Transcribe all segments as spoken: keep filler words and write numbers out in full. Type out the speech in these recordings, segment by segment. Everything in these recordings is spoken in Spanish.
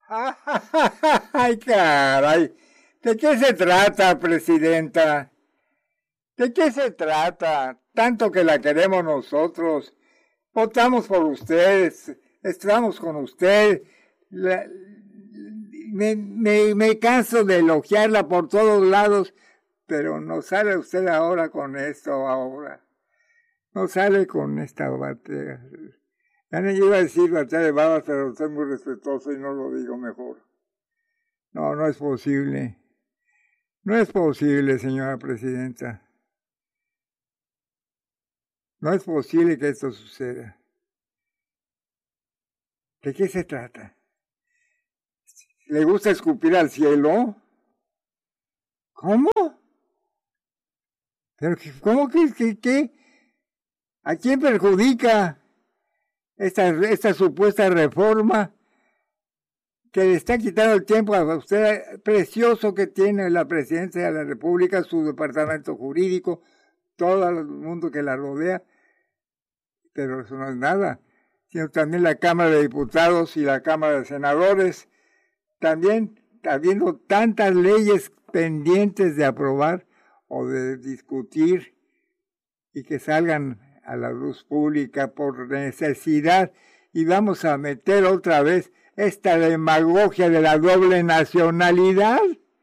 Ay, caray. ¿De qué se trata, presidenta? ¿De qué se trata? Tanto que la queremos nosotros. Votamos por ustedes. Estamos con usted. La- me, me, me canso de elogiarla por todos lados, pero no sale usted ahora con esto, ahora. No sale con esta batea. Ya no iba a decir batea de babas, pero soy muy respetuoso y no lo digo mejor. No, no es posible. No es posible, señora presidenta. No es posible que esto suceda. ¿De qué se trata? ¿Le gusta escupir al cielo? ¿Cómo? ¿Pero qué- cómo que, que, que? ¿A quién perjudica esta, esta supuesta reforma que le está quitando el tiempo a usted precioso que tiene la presidencia de la República, su departamento jurídico, todo el mundo que la rodea? Pero eso no es nada, sino también la Cámara de Diputados y la Cámara de Senadores, también habiendo tantas leyes pendientes de aprobar o de discutir y que salgan a la luz pública por necesidad, y vamos a meter otra vez esta demagogia de la doble nacionalidad.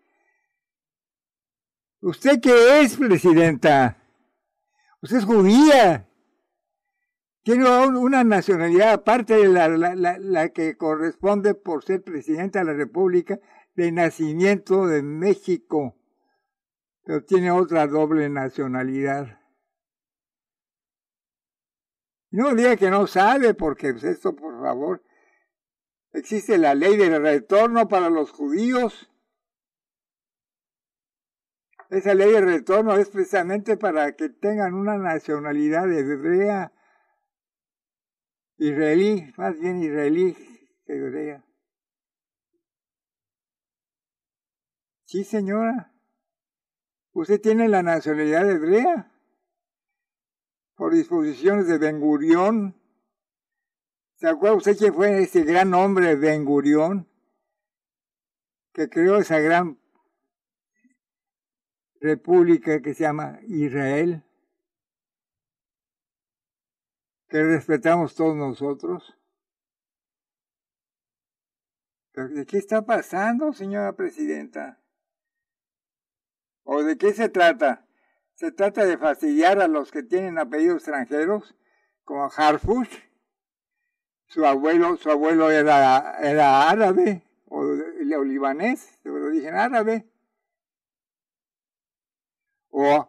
¿Usted qué es, presidenta? Usted es judía. Tiene una nacionalidad aparte de la, la, la, la que corresponde por ser presidenta de la República de nacimiento de México, pero tiene otra doble nacionalidad. No diga que no sabe, porque esto, por favor, existe la ley del retorno para los judíos. Esa ley de retorno es precisamente para que tengan una nacionalidad hebrea, israelí, más bien israelí que hebrea. Sí, señora. Usted tiene la nacionalidad hebrea por disposiciones de Ben Gurión. ¿Se acuerda usted quién fue ese gran hombre Ben Gurión que creó esa gran república que se llama Israel, que respetamos todos nosotros? ¿Pero de qué está pasando, señora presidenta? ¿O de qué se trata? ¿Se trata de fastidiar a los que tienen apellidos extranjeros, como Harfush? Su abuelo, su abuelo era, era árabe, o, o libanés, de origen árabe. O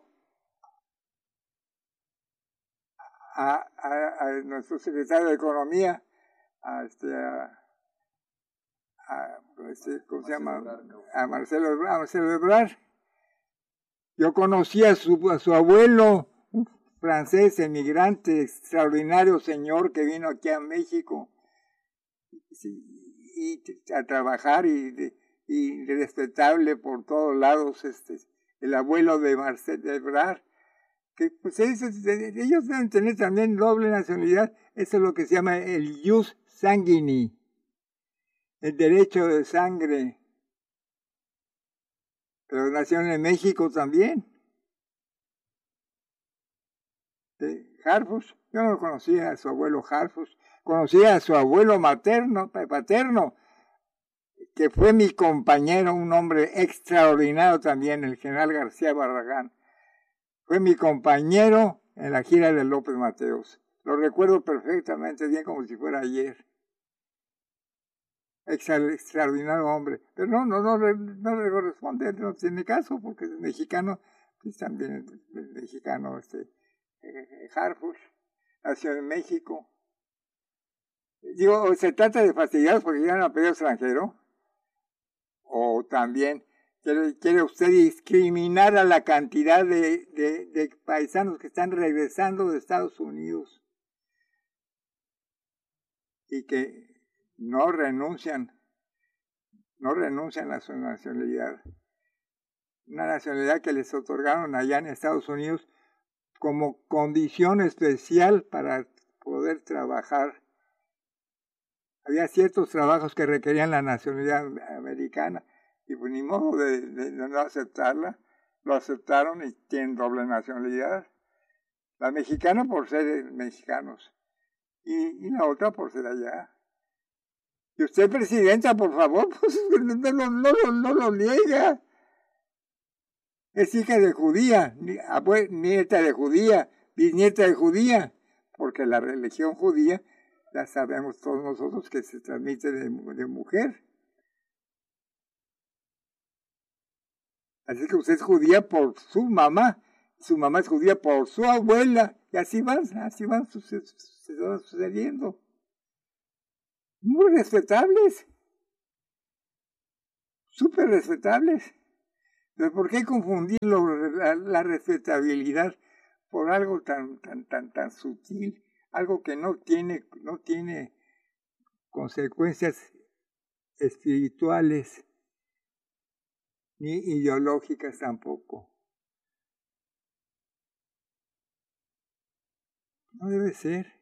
a, a, a nuestro secretario de Economía, a este, a, a, este, ¿cómo se llama? A Marcelo, a Marcelo Ebrard. Yo conocí a su, a su abuelo, un francés emigrante, extraordinario señor que vino aquí a México y, y a trabajar y, y respetable por todos lados, este, el abuelo de Marcelo Ebrard, que pues ellos, ellos deben tener también doble nacionalidad. Eso es lo que se llama el jus sanguini, el derecho de sangre. Pero nacieron en México también. De Harfush, yo no conocía a su abuelo Harfush, conocía a su abuelo materno, paterno, que fue mi compañero, un hombre extraordinario también, el general García Barragán. Fue mi compañero en la gira de López Mateos. Lo recuerdo perfectamente bien, como si fuera ayer. Extra, extraordinario hombre. Pero no, no, no, no le corresponde, no tiene caso, porque es mexicano, pues también es mexicano, este, eh, Harfush, nació en México. Digo, ¿se trata de fastidiados porque llegan a apellido extranjero? O también ¿Quiere, quiere usted discriminar a la cantidad de, de, de paisanos que están regresando de Estados Unidos y que no renuncian, no renuncian a su nacionalidad? Una nacionalidad que les otorgaron allá en Estados Unidos como condición especial para poder trabajar Había ciertos trabajos que requerían la nacionalidad americana y pues ni modo de, de, de no aceptarla. Lo aceptaron y tienen doble nacionalidad. La mexicana por ser mexicanos y, y la otra por ser allá. Y usted, presidenta, por favor, pues no, no, no, no, no lo niega. Es hija de judía, nieta de judía, bisnieta de judía, porque la religión judía, ya sabemos todos nosotros que se transmite de, de mujer. Así que usted es judía por su mamá, su mamá es judía por su abuela, y así van, así van sucediendo. Muy respetables, súper respetables. Pero ¿por qué confundir lo, la, la respetabilidad por algo tan, tan, tan, tan sutil, algo que no tiene, no tiene consecuencias espirituales ni ideológicas tampoco? No debe ser.